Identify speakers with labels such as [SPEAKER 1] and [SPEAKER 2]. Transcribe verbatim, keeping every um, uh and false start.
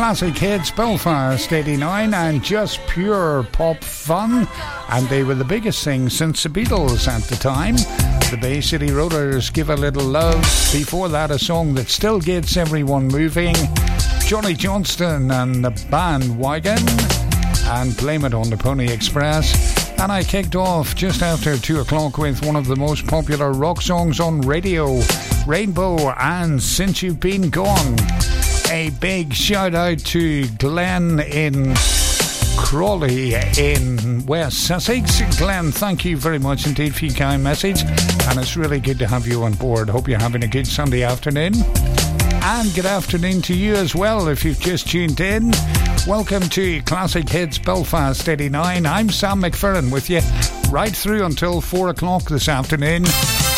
[SPEAKER 1] Classic Hits Belfast eighty-nine, and just pure pop fun, and they were the biggest thing since the Beatles at the time. The Bay City Rollers, Give a Little Love. Before that, a song that still gets everyone moving, Johnny Johnston and the Bandwagon, and Blame It on the Pony Express. And I kicked off just after two o'clock with one of the most popular rock songs on radio, Rainbow and Since You've Been Gone. A big shout out to Glenn in Crawley in West Sussex. Glenn, thank you very much indeed for your kind message, and it's really good to have you on board. Hope you're having a good Sunday afternoon, and good afternoon to you as well if you've just tuned in. Welcome to Classic Hits Belfast eighty-nine. I'm Sam McFerrin with you right through until four o'clock this afternoon.